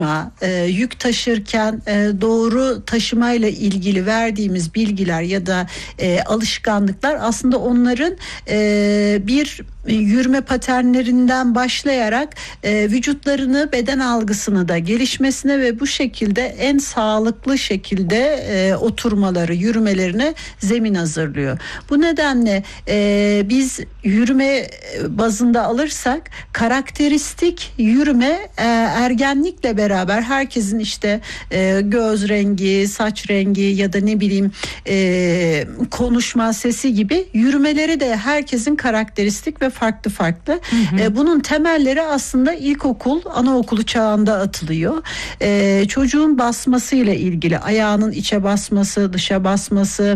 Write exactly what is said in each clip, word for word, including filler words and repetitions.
E, yük taşırken e, doğru taşımayla ilgili verdiğimiz bilgiler ya da e, alışkanlıklar aslında onların e, bir yürüme paternlerinden başlayarak e, vücutlarını, beden algısını da gelişmesine ve bu şekilde en sağlıklı şekilde e, oturmaları, yürümelerine zemin hazırlıyor. Bu nedenle e, biz yürüme bazında alırsak karakteristik yürüme e, ergenlikle beraber herkesin işte e, göz rengi, saç rengi ya da ne bileyim e, konuşma sesi gibi yürümeleri de herkesin karakteristik ve farklı farklı. Hı hı. E, bunun temelleri aslında ilkokul, anaokulu çağında atılıyor. E, çocuğun basmasıyla ilgili ayağının içe basması, dışa basması,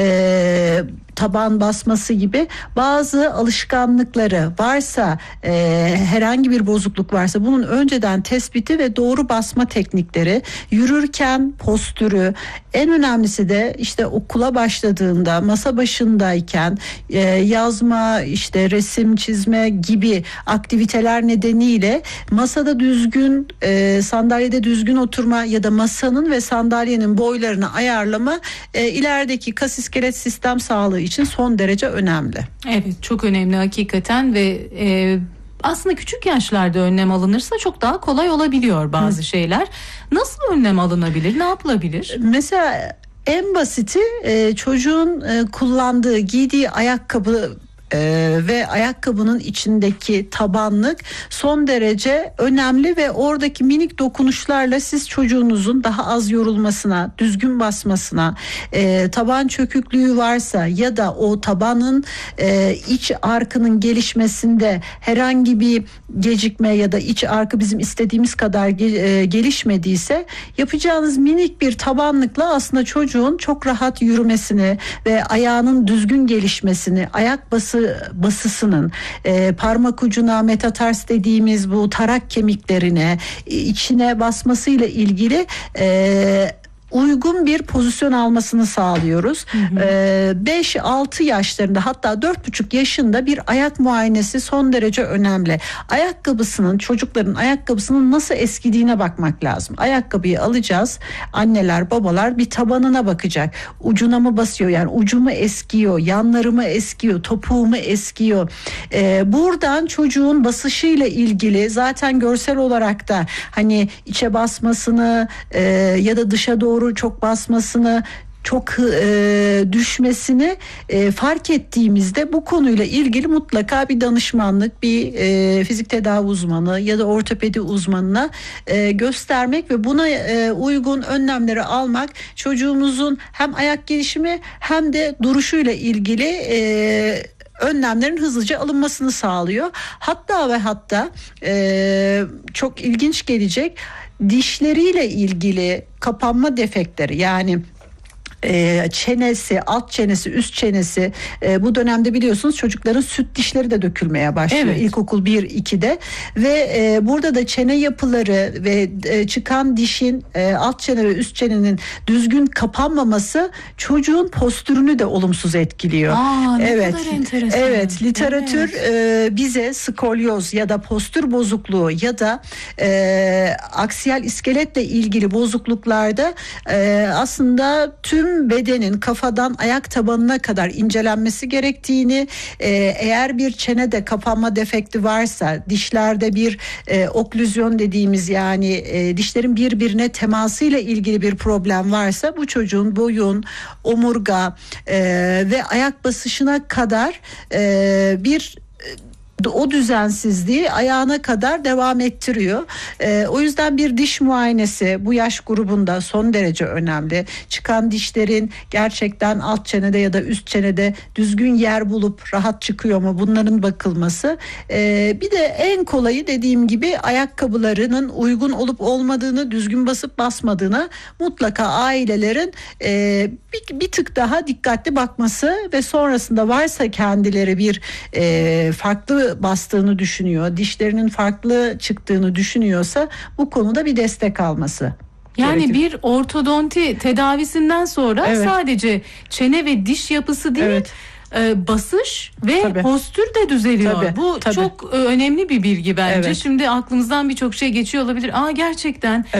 e, taban basması gibi bazı alışkanlıkları varsa, e, herhangi bir bozukluk varsa bunun önceden tespiti ve doğru basma teknikleri, yürürken postürü, en önemlisi de işte okula başladığında, masa başındayken e, yazma, işte resim çizme gibi aktiviteler nedeniyle masada düzgün, e, sandalyede düzgün oturma ya da masanın ve sandalyenin boylarını ayarlama e, ilerideki kas iskelet sistem sağlığı için son derece önemli. Evet, çok önemli hakikaten ve e, aslında küçük yaşlarda önlem alınırsa çok daha kolay olabiliyor bazı Hı. şeyler. Nasıl önlem alınabilir? Ne yapılabilir? Mesela en basiti e, çocuğun e, kullandığı, giydiği ayakkabı Ee, ve ayakkabının içindeki tabanlık son derece önemli ve oradaki minik dokunuşlarla siz çocuğunuzun daha az yorulmasına, düzgün basmasına, e, taban çöküklüğü varsa ya da o tabanın e, iç arkının gelişmesinde herhangi bir gecikme ya da iç arkı bizim istediğimiz kadar ge- e, gelişmediyse yapacağınız minik bir tabanlıkla aslında çocuğun çok rahat yürümesini ve ayağının düzgün gelişmesini, ayak bası basısının e, parmak ucuna metatars dediğimiz bu tarak kemiklerine içine basmasıyla ilgili e, uygun bir pozisyon almasını sağlıyoruz. beş altı yaşlarında, hatta dört buçuk yaşında bir ayak muayenesi son derece önemli. Ayakkabısının, çocukların ayakkabısının nasıl eskidiğine bakmak lazım. Ayakkabıyı alacağız. Anneler, babalar bir tabanına bakacak. Ucuna mı basıyor? Yani ucu mu eskiyor? Yanları mı eskiyor? Topuğu mu eskiyor? Ee, buradan çocuğun basışıyla ilgili zaten görsel olarak da hani içe basmasını e, ya da dışa doğru çok basmasını, çok e, düşmesini e, fark ettiğimizde bu konuyla ilgili mutlaka bir danışmanlık, bir e, fizik tedavi uzmanı ya da ortopedi uzmanına e, göstermek ve buna e, uygun önlemleri almak çocuğumuzun hem ayak gelişimi hem de duruşuyla ilgili e, önlemlerin hızlıca alınmasını sağlıyor. Hatta ve hatta e, çok ilginç gelecek, dişleriyle ilgili kapanma defektleri, yani E, çenesi, alt çenesi, üst çenesi, e, bu dönemde biliyorsunuz çocukların süt dişleri de dökülmeye başlıyor. Evet. İlkokul bir ikide ve e, burada da çene yapıları ve e, çıkan dişin e, alt çene ve üst çenenin düzgün kapanmaması çocuğun postürünü de olumsuz etkiliyor. Aa, ne evet. kadar enteresan. Evet, literatür evet. E, bize skolyoz ya da postür bozukluğu ya da e, aksiyal iskeletle ilgili bozukluklarda e, aslında tüm bedenin kafadan ayak tabanına kadar incelenmesi gerektiğini, e, eğer bir çenede kapanma defekti varsa, dişlerde bir e, oklüzyon dediğimiz, yani e, dişlerin birbirine temasıyla ilgili bir problem varsa bu çocuğun boyun, omurga e, ve ayak basışına kadar e, bir o düzensizliği ayağına kadar devam ettiriyor. Ee, o yüzden bir diş muayenesi bu yaş grubunda son derece önemli. Çıkan dişlerin gerçekten alt çenede ya da üst çenede düzgün yer bulup rahat çıkıyor mu, bunların bakılması. Ee, bir de en kolayı, dediğim gibi, ayakkabılarının uygun olup olmadığını, düzgün basıp basmadığına mutlaka ailelerin e, bir, bir tık daha dikkatli bakması ve sonrasında varsa kendileri bir e, farklı bastığını düşünüyor, dişlerinin farklı çıktığını düşünüyorsa bu konuda bir destek alması. Yani gerekir. Bir ortodonti tedavisinden sonra evet. sadece çene ve diş yapısı değil, evet. e, basış ve Tabii. postür de düzeliyor. Tabii, Bu tabii. çok e, önemli bir bilgi bence. Evet. Şimdi aklımızdan birçok şey geçiyor olabilir. Aa gerçekten